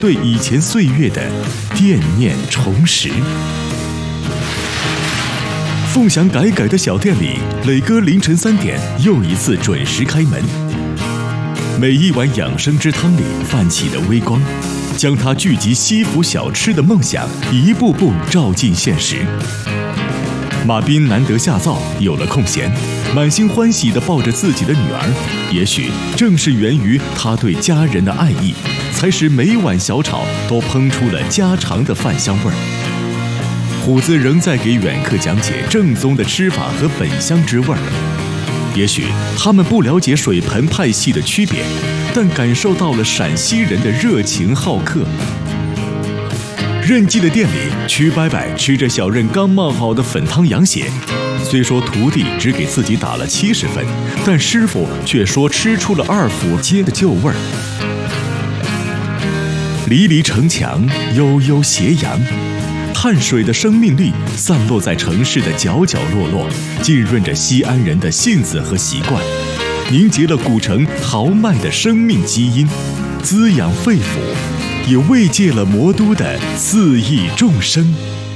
对以前岁月的惦念重拾。凤翔改的小店里，磊哥凌晨3点又一次准时开门。每一碗养生之汤里泛起的微光，将他聚集西府小吃的梦想一步步照进现实。马斌难得下灶，有了空闲，满心欢喜地抱着自己的女儿。也许正是源于他对家人的爱意，才使每碗小炒都烹出了家常的饭香味儿。虎子仍在给远客讲解正宗的吃法和本乡之味儿。也许他们不了解水盆派系的区别，但感受到了陕西人的热情好客。任记的店里，曲伯伯吃着小任刚冒好的粉汤羊血，虽说徒弟只给自己打了70分，但师傅却说吃出了2府街的旧味儿。离离城墙，悠悠斜阳，汗水的生命力散落在城市的角角落落，浸润着西安人的性子和习惯，凝结了古城豪迈的生命基因，滋养肺腑，也慰藉了魔都的肆意众生。